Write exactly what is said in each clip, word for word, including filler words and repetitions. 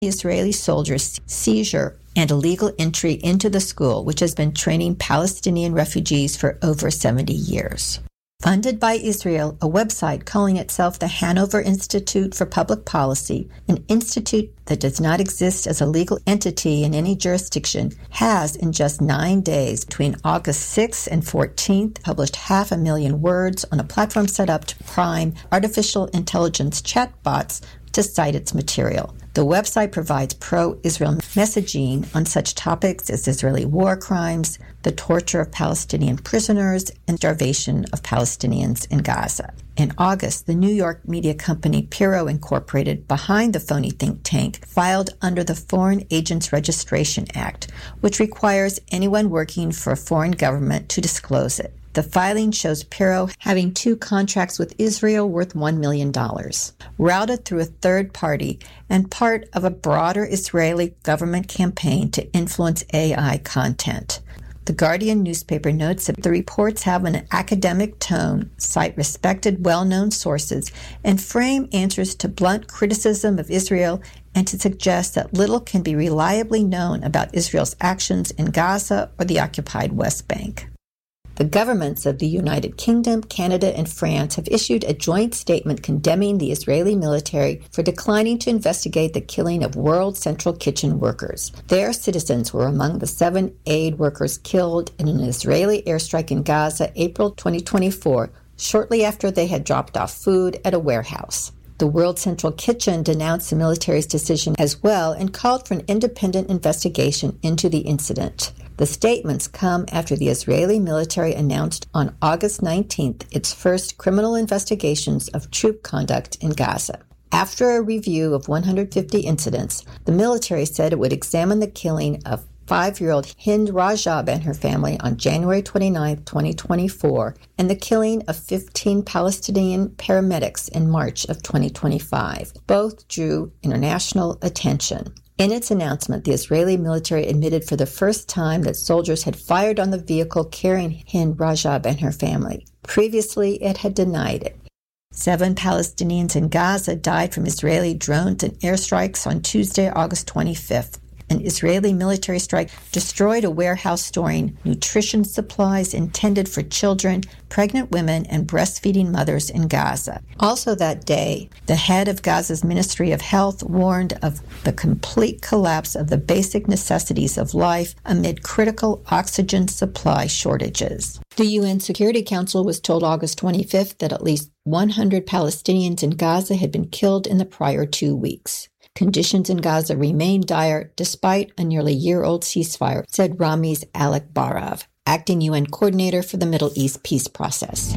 Israeli soldiers' seizure and illegal entry into the school, which has been training Palestinian refugees for over seventy years. Funded by Israel, a website calling itself the Hanover Institute for Public Policy, an institute that does not exist as a legal entity in any jurisdiction, has in just nine days between August sixth and fourteenth published half a million words on a platform set up to prime artificial intelligence chatbots to cite its material. The website provides pro-Israel messaging on such topics as Israeli war crimes, the torture of Palestinian prisoners, and starvation of Palestinians in Gaza. In August, the New York media company Piro Incorporated, behind the phony think tank, filed under the Foreign Agents Registration Act, which requires anyone working for a foreign government to disclose it. The filing shows Piro having two contracts with Israel worth one million dollars, routed through a third party and part of a broader Israeli government campaign to influence A I content. The Guardian newspaper notes that the reports have an academic tone, cite respected, well-known sources, and frame answers to blunt criticism of Israel and to suggest that little can be reliably known about Israel's actions in Gaza or the occupied West Bank. The governments of the United Kingdom, Canada, and France have issued a joint statement condemning the Israeli military for declining to investigate the killing of World Central Kitchen workers. Their citizens were among the seven aid workers killed in an Israeli airstrike in Gaza April twenty twenty-four, shortly after they had dropped off food at a warehouse. The World Central Kitchen denounced the military's decision as well and called for an independent investigation into the incident. The statements come after the Israeli military announced on August nineteenth its first criminal investigations of troop conduct in Gaza. After a review of one hundred fifty incidents, the military said it would examine the killing of five-year-old Hind Rajab and her family on January twenty-ninth, twenty twenty-four, and the killing of fifteen Palestinian paramedics in March of twenty twenty-five. Both drew international attention. In its announcement, the Israeli military admitted for the first time that soldiers had fired on the vehicle carrying Hind Rajab and her family. Previously, it had denied it. Seven Palestinians in Gaza died from Israeli drones and airstrikes on Tuesday, August twenty-fifth. An Israeli military strike destroyed a warehouse storing nutrition supplies intended for children, pregnant women, and breastfeeding mothers in Gaza. Also that day, the head of Gaza's Ministry of Health warned of the complete collapse of the basic necessities of life amid critical oxygen supply shortages. The U N Security Council was told August twenty-fifth that at least one hundred Palestinians in Gaza had been killed in the prior two weeks. Conditions in Gaza remain dire despite a nearly year-old ceasefire, said Ramiz Alekbarov, acting U N coordinator for the Middle East peace process.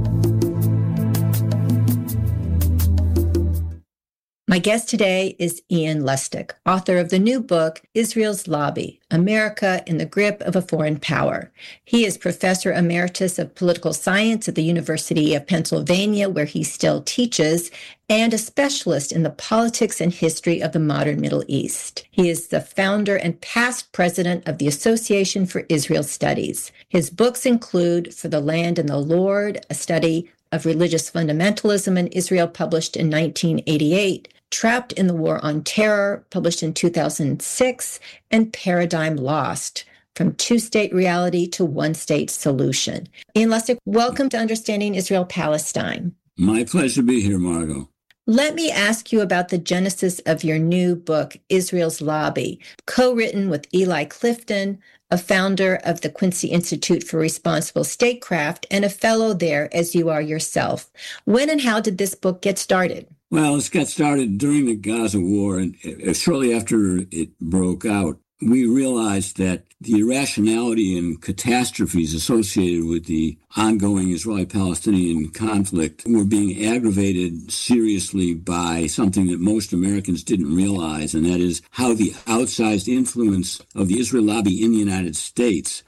My guest today is Ian Lustig, author of the new book, Israel's Lobby, America in the Grip of a Foreign Power. He is Professor Emeritus of Political Science at the University of Pennsylvania, where he still teaches, and a specialist in the politics and history of the modern Middle East. He is the founder and past president of the Association for Israel Studies. His books include For the Land and the Lord, a study of religious fundamentalism in Israel, published in nineteen eighty-eight, Trapped in the War on Terror, published in two thousand six, and Paradigm Lost, From Two-State Reality to One-State Solution. Ian Lustig, welcome to Understanding Israel-Palestine. My pleasure to be here, Margot. Let me ask you about the genesis of your new book, Israel's Lobby, co-written with Eli Clifton, a founder of the Quincy Institute for Responsible Statecraft and a fellow there, as you are yourself. When and how did this book get started? Well, it got started during the Gaza war, and shortly after it broke out, we realized that the irrationality and catastrophes associated with the ongoing Israeli-Palestinian conflict were being aggravated seriously by something that most Americans didn't realize, and that is how the outsized influence of the Israel lobby in the United States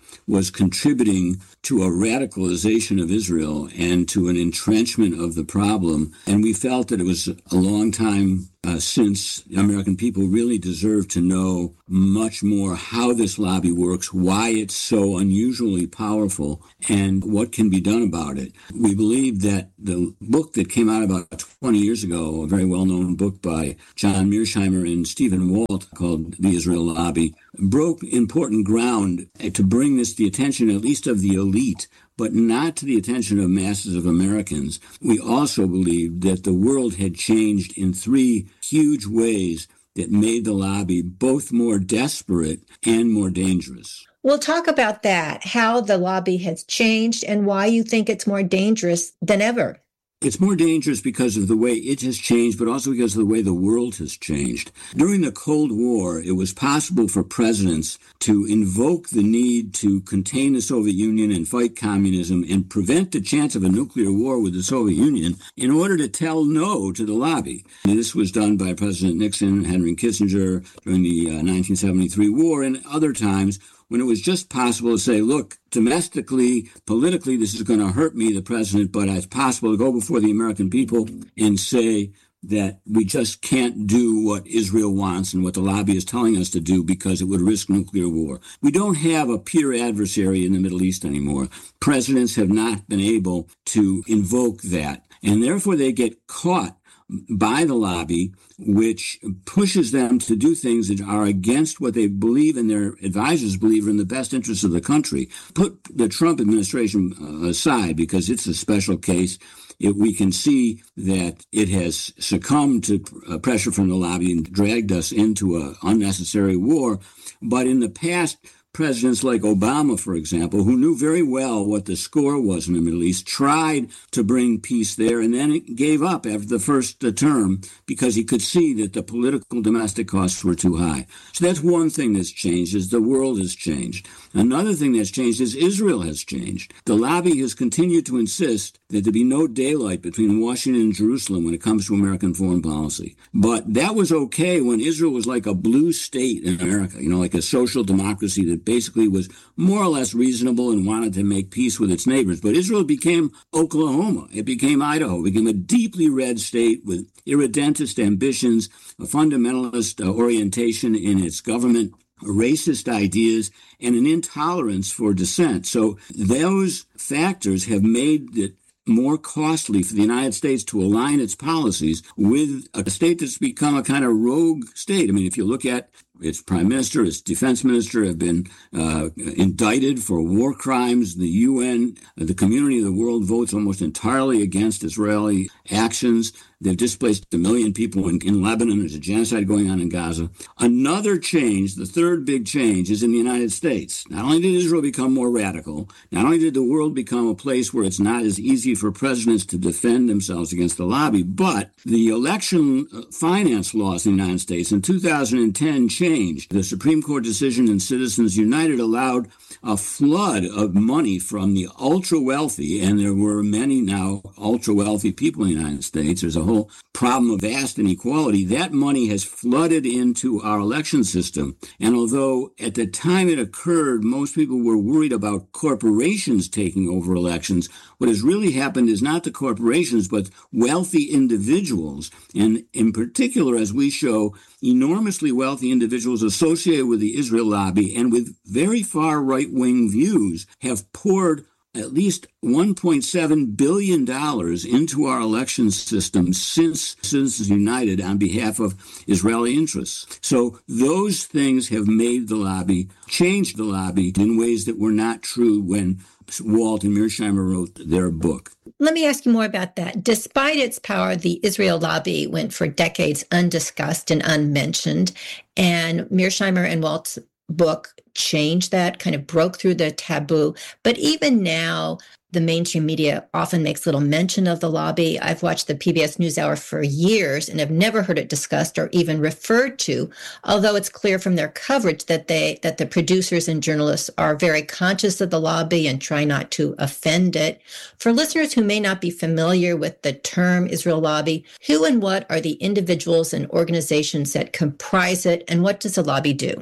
was contributing to a radicalization of Israel and to an entrenchment of the problem. And we felt that it was a long time uh, since American people really deserve to know much more how this lobby works, why it's so unusually powerful, and what can be done about it. We believe that the book that came out about twenty years ago, a very well-known book by John Mearsheimer and Stephen Walt called The Israel Lobby, broke important ground to bring this to the attention at least of the elite, but not to the attention of masses of Americans. We also believed that the world had changed in three huge ways that made the lobby both more desperate and more dangerous. We'll talk about that, how the lobby has changed and why you think it's more dangerous than ever. It's more dangerous because of the way it has changed, but also because of the way the world has changed. During the Cold War, it was possible for presidents to invoke the need to contain the Soviet Union and fight communism and prevent the chance of a nuclear war with the Soviet Union in order to tell no to the lobby. And this was done by President Nixon, Henry Kissinger during the uh, nineteen seventy-three war, and other times when it was just possible to say, look, domestically, politically, this is going to hurt me, the president, but it's possible to go before the American people and say that we just can't do what Israel wants and what the lobby is telling us to do because it would risk nuclear war. We don't have a peer adversary in the Middle East anymore. Presidents have not been able to invoke that, and therefore they get caught by the lobby, which pushes them to do things that are against what they believe and their advisors believe are in the best interest of the country. Put the Trump administration aside because it's a special case. It, we can see that it has succumbed to pressure from the lobby and dragged us into an unnecessary war. But in the past, presidents like Obama, for example, who knew very well what the score was in the Middle East, tried to bring peace there and then it gave up after the first term because he could see that the political domestic costs were too high. So that's one thing that's changed, is the world has changed. Another thing that's changed is Israel has changed. The lobby has continued to insist that there be no daylight between Washington and Jerusalem when it comes to American foreign policy. But that was okay when Israel was like a blue state in America, you know, like a social democracy that basically was more or less reasonable and wanted to make peace with its neighbors. But Israel became Oklahoma. It became Idaho. It became a deeply red state with irredentist ambitions, a fundamentalist uh, orientation in its government, racist ideas, and an intolerance for dissent. So those factors have made it more costly for the United States to align its policies with a state that's become a kind of rogue state. I mean, if you look at its prime minister, its defense minister have been uh, indicted for war crimes. The U N, the community of the world votes almost entirely against Israeli actions. They've displaced a million people in, in Lebanon. There's a genocide going on in Gaza. Another change, the third big change, is in the United States. Not only did Israel become more radical, not only did the world become a place where it's not as easy for presidents to defend themselves against the lobby, but the election finance laws in the United States in two thousand ten changed. The Supreme Court decision in Citizens United allowed a flood of money from the ultra-wealthy, and there were many now ultra-wealthy people in the United States. There's a whole problem of vast inequality. That money has flooded into our election system. And although at the time it occurred, most people were worried about corporations taking over elections, what has really happened is not the corporations, but wealthy individuals. And in particular, as we show, enormously wealthy individuals associated with the Israel lobby and with very far right-wing views have poured at least one point seven billion dollars into our election system since Citizens United on behalf of Israeli interests. So those things have made the lobby, changed the lobby in ways that were not true when Walt and Mearsheimer wrote their book. Let me ask you more about that. Despite its power, the Israel lobby went for decades undiscussed and unmentioned, and Mearsheimer and Walt's book changed that, kind of broke through the taboo. But even now, the mainstream media often makes little mention of the lobby. I've watched the P B S NewsHour for years and have never heard it discussed or even referred to, although it's clear from their coverage that they that the producers and journalists are very conscious of the lobby and try not to offend it. For listeners who may not be familiar with the term Israel lobby, who and what are the individuals and organizations that comprise it, and what does the lobby do?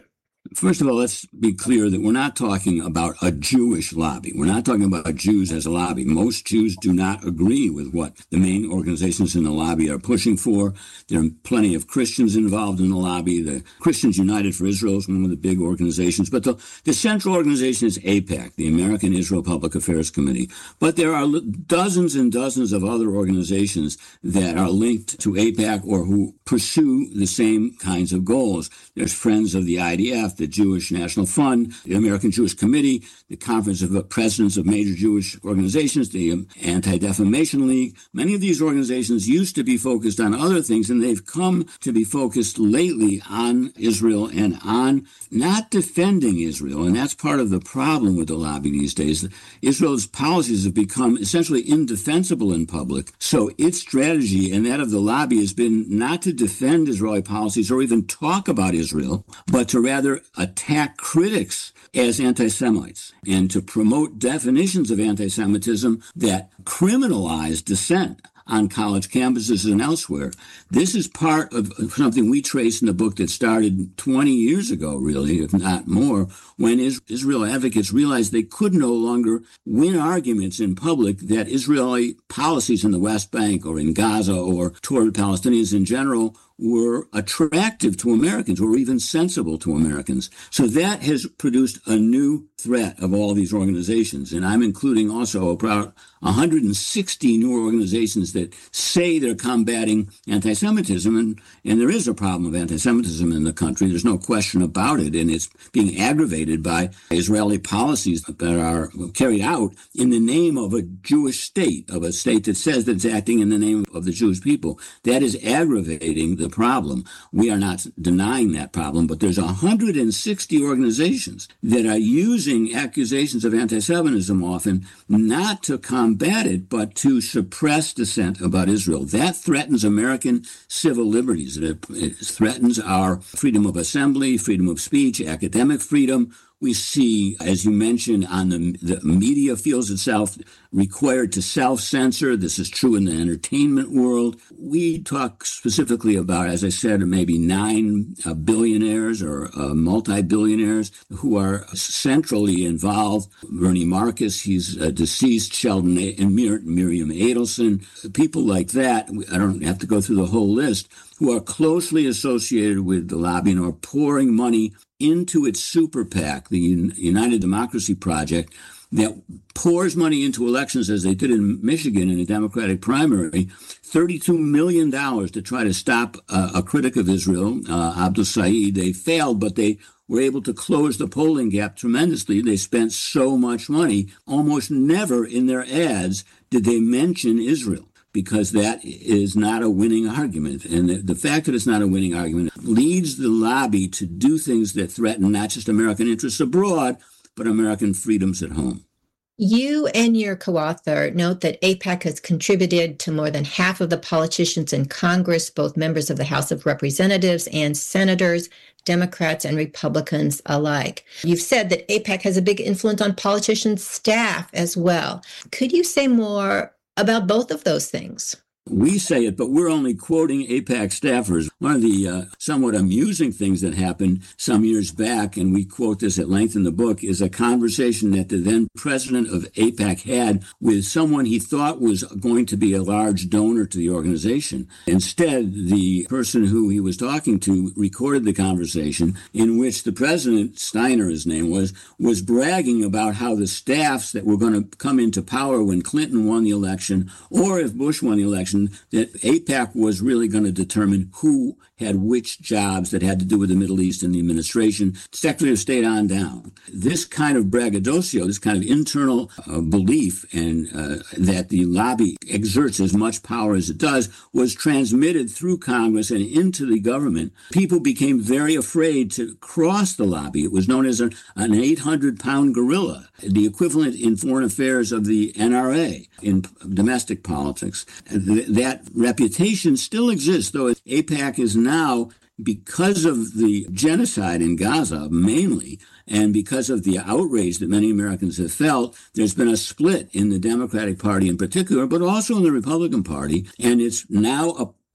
First of all, let's be clear that we're not talking about a Jewish lobby. We're not talking about Jews as a lobby. Most Jews do not agree with what the main organizations in the lobby are pushing for. There are plenty of Christians involved in the lobby. The Christians United for Israel is one of the big organizations. But the, the central organization is AIPAC, the American Israel Public Affairs Committee. But there are dozens and dozens of other organizations that are linked to AIPAC or who pursue the same kinds of goals. There's Friends of the I D F, the Jewish National Fund, the American Jewish Committee, the Conference of Presidents of Major Jewish Organizations, the Anti-Defamation League. Many of these organizations used to be focused on other things, and they've come to be focused lately on Israel and on not defending Israel. And that's part of the problem with the lobby these days. Israel's policies have become essentially indefensible in public. So its strategy and that of the lobby has been not to defend Israeli policies or even talk about Israel, but to rather attack critics as anti-Semites and to promote definitions of anti-Semitism that criminalize dissent on college campuses and elsewhere. This is part of something we trace in the book that started twenty years ago, really, if not more, when Israel advocates realized they could no longer win arguments in public that Israeli policies in the West Bank or in Gaza or toward Palestinians in general were attractive to Americans or even sensible to Americans. So that has produced a new threat of all these organizations. And I'm including also about one hundred sixty new organizations that say they're combating anti-Semitism. And, and there is a problem of anti-Semitism in the country. There's no question about it. And it's being aggravated by Israeli policies that are carried out in the name of a Jewish state, of a state that says that it's acting in the name of the Jewish people. That is aggravating the problem. We are not denying that problem, but there's one hundred sixty organizations that are using accusations of anti-Semitism often not to combat it, but to suppress dissent about Israel. That threatens American civil liberties. It, it threatens our freedom of assembly, freedom of speech, academic freedom. We see, as you mentioned, on the, the media feels itself required to self-censor. This is true in the entertainment world. We talk specifically about, as I said, maybe nine uh, billionaires or uh, multi-billionaires who are centrally involved. Bernie Marcus, he's uh, deceased, Sheldon A- and Mir- Miriam Adelson, people like that. I don't have to go through the whole list, who are closely associated with the lobby and are pouring money into its super PAC, the United Democracy Project, that pours money into elections, as they did in Michigan in a Democratic primary, thirty-two million dollars to try to stop uh, a critic of Israel, uh, Abdul Saeed. They failed, but they were able to close the polling gap tremendously. They spent so much money. Almost never in their ads did they mention Israel, because that is not a winning argument. And the, the fact that it's not a winning argument leads the lobby to do things that threaten not just American interests abroad, but American freedoms at home. You and your co-author note that AIPAC has contributed to more than half of the politicians in Congress, both members of the House of Representatives and senators, Democrats and Republicans alike. You've said that AIPAC has a big influence on politicians' staff as well. Could you say more about both of those things? We say it, but we're only quoting AIPAC staffers. One of the uh, somewhat amusing things that happened some years back, and we quote this at length in the book, is a conversation that the then president of AIPAC had with someone he thought was going to be a large donor to the organization. Instead, the person who he was talking to recorded the conversation in which the president, Steiner his name was, was bragging about how the staffs that were going to come into power when Clinton won the election, or if Bush won the election, that AIPAC was really going to determine who had which jobs that had to do with the Middle East and the administration, Secretary of State on down. This kind of braggadocio, this kind of internal uh, belief and uh, that the lobby exerts as much power as it does was transmitted through Congress and into the government. People became very afraid to cross the lobby. It was known as a, an eight hundred pound gorilla, the equivalent in foreign affairs of the N R A in domestic politics. That reputation still exists, though AIPAC is now, because of the genocide in Gaza mainly, and because of the outrage that many Americans have felt, there's been a split in the Democratic Party in particular, but also in the Republican Party, and it's now a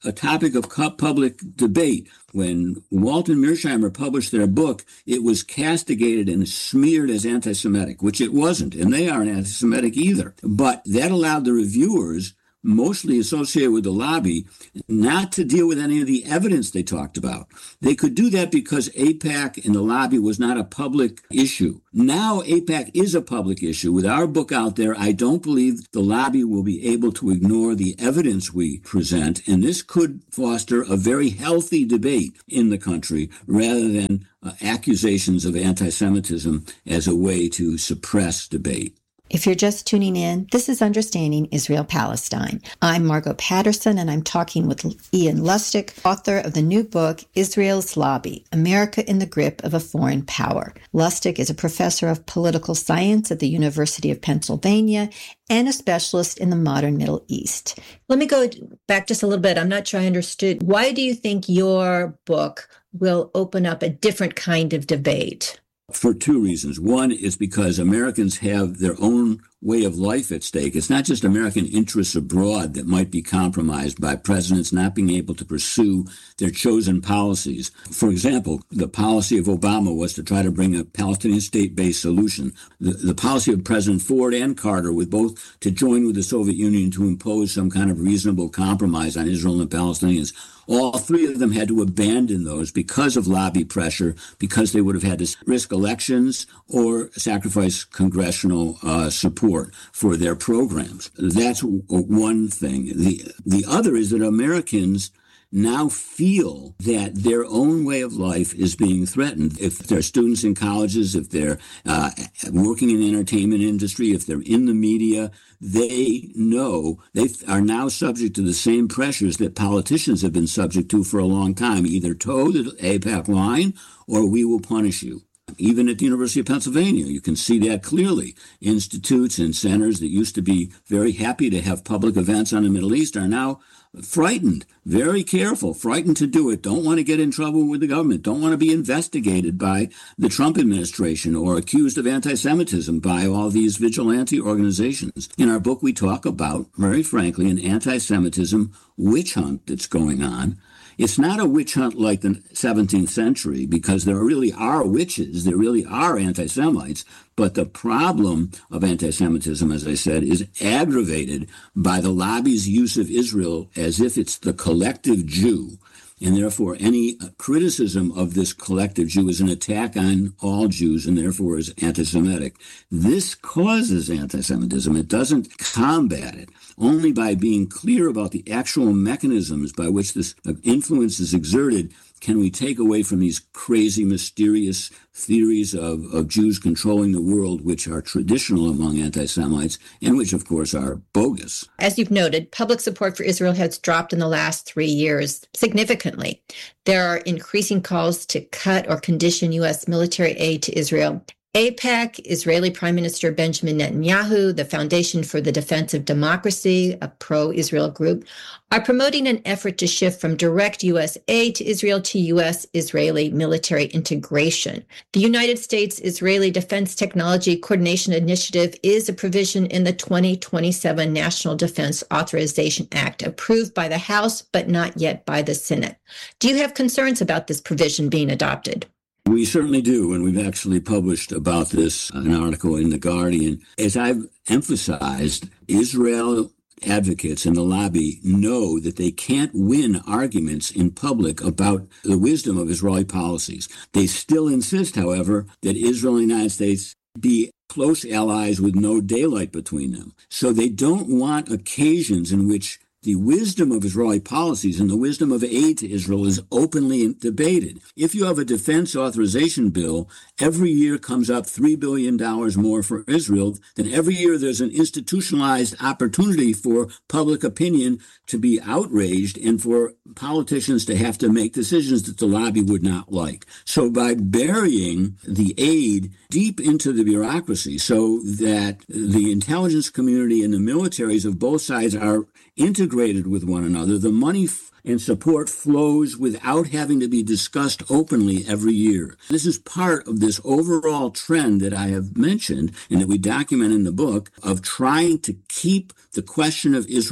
a topic of public debate. When Walton Mearsheimer published their book, it was castigated and smeared as anti-Semitic, which it wasn't, and they aren't anti-Semitic either. But that allowed the reviewers, mostly associated with the lobby, not to deal with any of the evidence they talked about. They could do that because AIPAC and the lobby was not a public issue. Now AIPAC is a public issue. With our book out there, I don't believe the lobby will be able to ignore the evidence we present, and this could foster a very healthy debate in the country rather than uh, accusations of anti-Semitism as a way to suppress debate. If you're just tuning in, this is Understanding Israel-Palestine. I'm Margot Patterson, and I'm talking with Ian Lustick, author of the new book, Israel's Lobby, America in the Grip of a Foreign Power. Lustick is a professor of political science at the University of Pennsylvania and a specialist in the modern Middle East. Let me go back just a little bit. I'm not sure I understood. Why do you think your book will open up a different kind of debate? For two reasons. One is because Americans have their own way of life at stake. It's not just American interests abroad that might be compromised by presidents not being able to pursue their chosen policies. For example, the policy of Obama was to try to bring a Palestinian state-based solution. The, the policy of President Ford and Carter, with both to join with the Soviet Union to impose some kind of reasonable compromise on Israel and the Palestinians, all three of them had to abandon those because of lobby pressure, because they would have had to risk elections or sacrifice congressional uh, support for their programs. That's one thing. The, the other is that Americans now feel that their own way of life is being threatened. If they're students in colleges, if they're uh, working in the entertainment industry, if they're in the media, they know they are now subject to the same pressures that politicians have been subject to for a long time. Either toe the AIPAC line or we will punish you. Even at the University of Pennsylvania, you can see that clearly. Institutes and centers that used to be very happy to have public events on the Middle East are now frightened, very careful, frightened to do it, don't want to get in trouble with the government, don't want to be investigated by the Trump administration or accused of anti-Semitism by all these vigilante organizations. In our book, we talk about, very frankly, an anti-Semitism witch hunt that's going on. It's not a witch hunt like the seventeenth century, because there really are witches, there really are anti-Semites, but the problem of anti-Semitism, as I said, is aggravated by the lobby's use of Israel as if it's the collective Jew. And therefore, any criticism of this collective Jew is an attack on all Jews and therefore is anti-Semitic. This causes anti-Semitism. It doesn't combat it. Only by being clear about the actual mechanisms by which this influence is exerted can we take away from these crazy, mysterious theories of, of Jews controlling the world, which are traditional among anti-Semites and which, of course, are bogus. As you've noted, public support for Israel has dropped in the last three years significantly. There are increasing calls to cut or condition U S military aid to Israel. AIPAC, Israeli Prime Minister Benjamin Netanyahu, the Foundation for the Defense of Democracy, a pro-Israel group, are promoting an effort to shift from direct U S aid to Israel to U S-Israeli military integration. The United States-Israeli Defense Technology Coordination Initiative is a provision in the twenty twenty-seven National Defense Authorization Act, approved by the House but not yet by the Senate. Do you have concerns about this provision being adopted? We certainly do, and we've actually published about this, an article in The Guardian. As I've emphasized, Israel advocates in the lobby know that they can't win arguments in public about the wisdom of Israeli policies. They still insist, however, that Israel and the United States be close allies with no daylight between them. So they don't want occasions in which the wisdom of Israeli policies and the wisdom of aid to Israel is openly debated. If you have a defense authorization bill, every year comes up three billion dollars more for Israel, then every year there's an institutionalized opportunity for public opinion to be outraged and for politicians to have to make decisions that the lobby would not like. So by burying the aid deep into the bureaucracy so that the intelligence community and the militaries of both sides are integrated with one another, the money f- and support flows without having to be discussed openly every year. This is part of this overall trend that I have mentioned and that we document in the book of trying to keep the question of Israel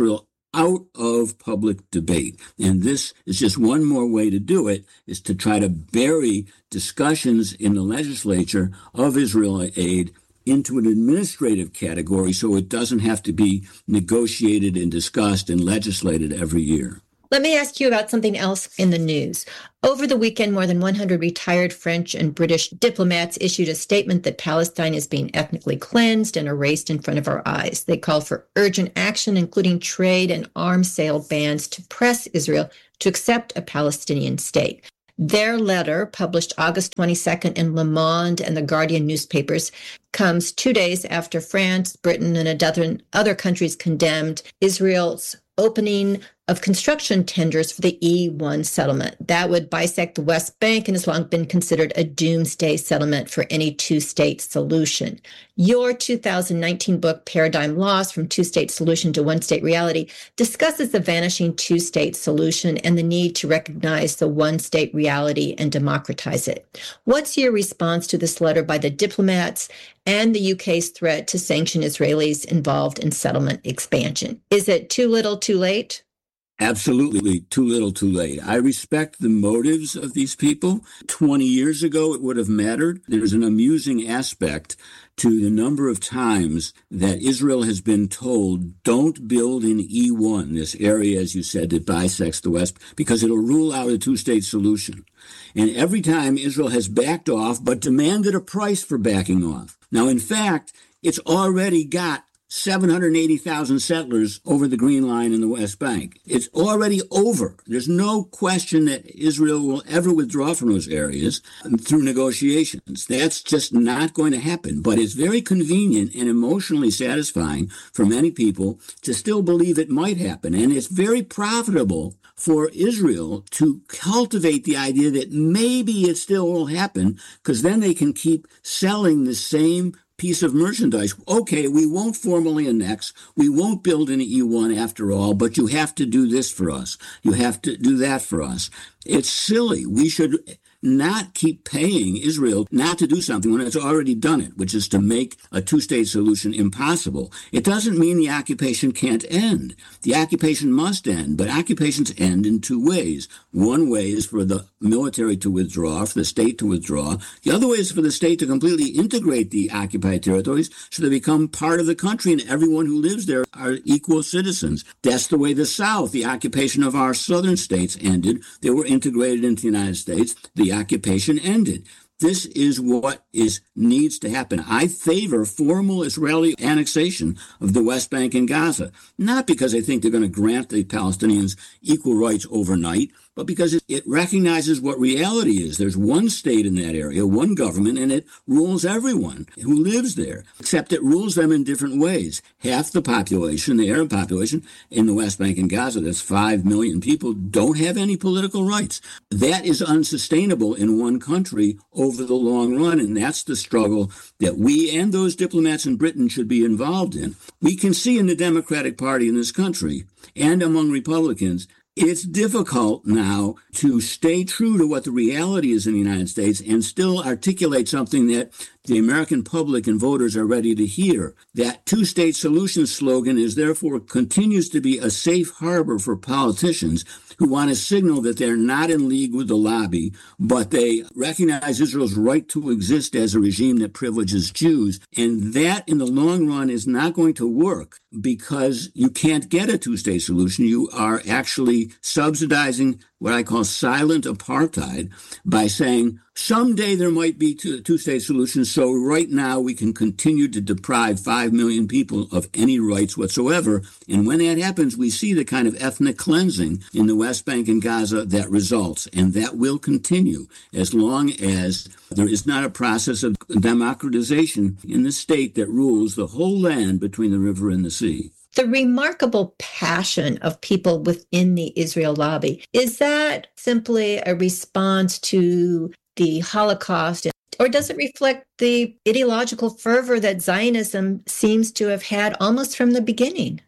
out of public debate. And this is just one more way to do it, is to try to bury discussions in the legislature of Israel aid into an administrative category so it doesn't have to be negotiated and discussed and legislated every year. Let me ask you about something else in the news. Over the weekend, more than one hundred retired French and British diplomats issued a statement that Palestine is being ethnically cleansed and erased in front of our eyes. They called for urgent action, including trade and arms sale bans, to press Israel to accept a Palestinian state. Their letter, published August twenty-second in Le Monde and the Guardian newspapers, comes two days after France, Britain, and a dozen other countries condemned Israel's opening of construction tenders for the E one settlement. That would bisect the West Bank and has long been considered a doomsday settlement for any two-state solution. Your two thousand nineteen book, Paradigm Lost: From Two-State Solution to One-State Reality, discusses the vanishing two-state solution and the need to recognize the one-state reality and democratize it. What's your response to this letter by the diplomats and the U K's threat to sanction Israelis involved in settlement expansion? Is it too little, too late? Absolutely too little, too late. I respect the motives of these people. twenty years ago, it would have mattered. There's an amusing aspect to the number of times that Israel has been told, don't build in E one, this area, as you said, that bisects the West, because it'll rule out a two-state solution. And every time Israel has backed off, but demanded a price for backing off. Now, in fact, it's already got seven hundred eighty thousand settlers over the Green Line in the West Bank. It's already over. There's no question that Israel will ever withdraw from those areas through negotiations. That's just not going to happen. But it's very convenient and emotionally satisfying for many people to still believe it might happen. And it's very profitable for Israel to cultivate the idea that maybe it still will happen, because then they can keep selling the same piece of merchandise. Okay, we won't formally annex. We won't build an E one after all, but you have to do this for us. You have to do that for us. It's silly. We should not keep paying Israel not to do something when it's already done it, which is to make a two-state solution impossible. It doesn't mean the occupation can't end. The occupation must end, but occupations end in two ways. One way is for the military to withdraw, for the state to withdraw. The other way is for the state to completely integrate the occupied territories so they become part of the country and everyone who lives there are equal citizens. That's the way the South, the occupation of our southern states, ended. They were integrated into the United States. The occupation ended. This is what is needs to happen. I favor formal Israeli annexation of the West Bank and Gaza, not because I think they're going to grant the Palestinians equal rights overnight, but because it, it recognizes what reality is. There's one state in that area, one government, and it rules everyone who lives there, except it rules them in different ways. Half the population, the Arab population in the West Bank and Gaza, that's five million people, don't have any political rights. That is unsustainable in one country over the long run, and that's the struggle that we and those diplomats in Britain should be involved in. We can see in the Democratic Party in this country and among Republicans, it's difficult now to stay true to what the reality is in the United States and still articulate something that the American public and voters are ready to hear. That two-state solution slogan is therefore continues to be a safe harbor for politicians who want to signal that they're not in league with the lobby, but they recognize Israel's right to exist as a regime that privileges Jews. And that, in the long run, is not going to work because you can't get a two-state solution. You are actually subsidizing what I call silent apartheid by saying someday there might be two, two-state solutions, so right now we can continue to deprive five million people of any rights whatsoever. And when that happens, we see the kind of ethnic cleansing in the West Bank and Gaza that results, and that will continue as long as there is not a process of democratization in the state that rules the whole land between the river and the sea. The remarkable passion of people within the Israel lobby, is that simply a response to the Holocaust, or does it reflect the ideological fervor that Zionism seems to have had almost from the beginning?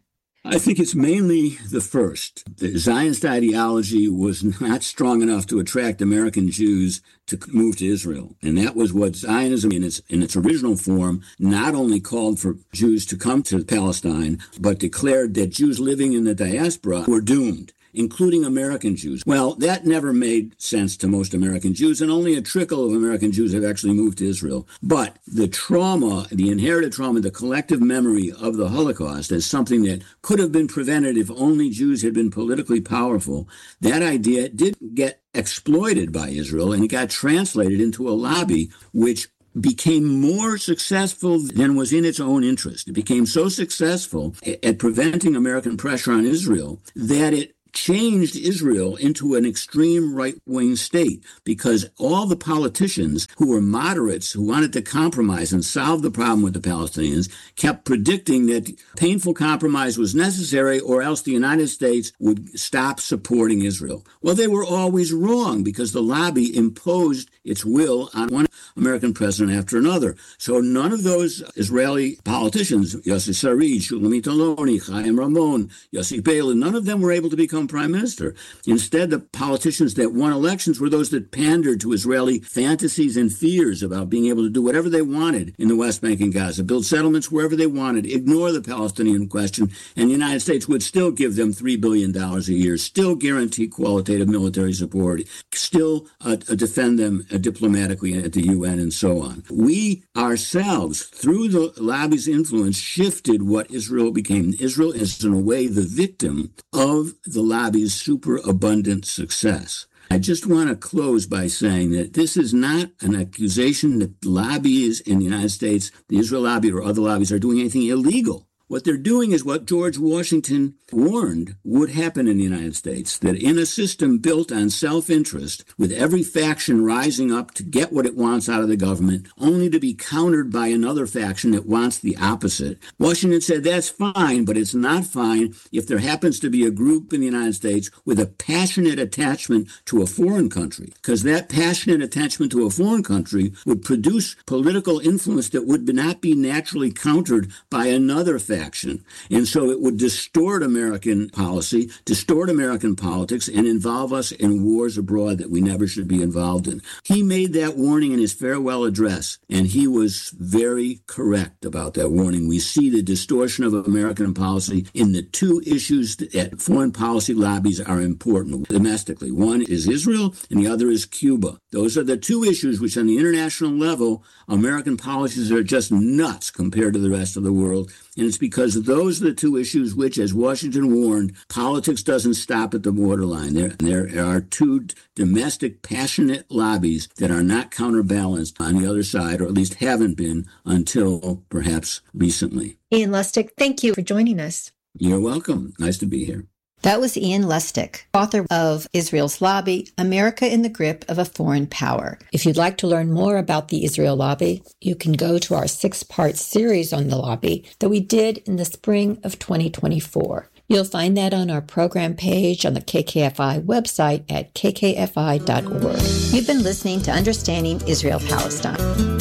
I think it's mainly the first. The Zionist ideology was not strong enough to attract American Jews to move to Israel. And that was what Zionism in its in its original form not only called for Jews to come to Palestine, but declared that Jews living in the diaspora were doomed, including American Jews. Well, that never made sense to most American Jews, and only a trickle of American Jews have actually moved to Israel. But the trauma, the inherited trauma, the collective memory of the Holocaust as something that could have been prevented if only Jews had been politically powerful, that idea did get exploited by Israel, and it got translated into a lobby which became more successful than was in its own interest. It became so successful at preventing American pressure on Israel that it changed Israel into an extreme right-wing state, because all the politicians who were moderates, who wanted to compromise and solve the problem with the Palestinians, kept predicting that painful compromise was necessary or else the United States would stop supporting Israel. Well, they were always wrong, because the lobby imposed its will on one American president after another. So none of those Israeli politicians, Yossi Sarid, Shulamit Aloni, Chaim Ramon, Yossi Beilin, none of them were able to become prime minister. Instead, the politicians that won elections were those that pandered to Israeli fantasies and fears about being able to do whatever they wanted in the West Bank and Gaza, build settlements wherever they wanted, ignore the Palestinian question, and the United States would still give them three billion dollars a year, still guarantee qualitative military support, still uh, defend them uh, diplomatically at the U N, and so on. We ourselves, through the lobby's influence, shifted what Israel became. Israel is, in a way, the victim of the lobby's superabundant success. I just want to close by saying that this is not an accusation that lobbies in the United States, the Israel lobby or other lobbies, are doing anything illegal. What they're doing is what George Washington warned would happen in the United States, that in a system built on self-interest, with every faction rising up to get what it wants out of the government, only to be countered by another faction that wants the opposite. Washington said that's fine, but it's not fine if there happens to be a group in the United States with a passionate attachment to a foreign country, because that passionate attachment to a foreign country would produce political influence that would not be naturally countered by another faction. Action. And so it would distort American policy, distort American politics, and involve us in wars abroad that we never should be involved in. He made that warning in his farewell address, and he was very correct about that warning. We see the distortion of American policy in the two issues that foreign policy lobbies are important domestically. One is Israel, and the other is Cuba. Those are the two issues which, on the international level, American policies are just nuts compared to the rest of the world. And it's because those are the two issues which, as Washington warned, politics doesn't stop at the borderline. There, there are two domestic, passionate lobbies that are not counterbalanced on the other side, or at least haven't been until perhaps recently. Ian Lustig, thank you for joining us. You're welcome. Nice to be here. That was Ian Lustig, author of Israel's Lobby, America in the Grip of a Foreign Power. If you'd like to learn more about the Israel Lobby, you can go to our six-part series on the lobby that we did in the spring of twenty twenty-four. You'll find that on our program page on the K K F I website at k k f i dot org. You've been listening to Understanding Israel-Palestine.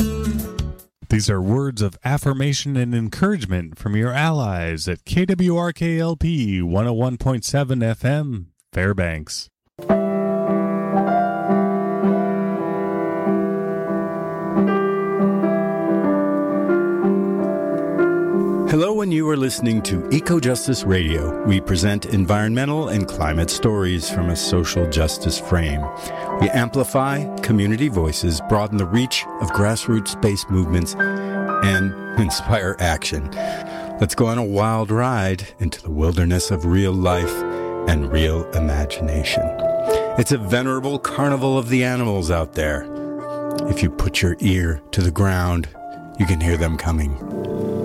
These are words of affirmation and encouragement from your allies at K W R K L P one oh one point seven F M, Fairbanks. Hello, and you are listening to Eco-Justice Radio. We present environmental and climate stories from a social justice frame. We amplify community voices, broaden the reach of grassroots-based movements, and inspire action. Let's go on a wild ride into the wilderness of real life and real imagination. It's a venerable carnival of the animals out there. If you put your ear to the ground, you can hear them coming.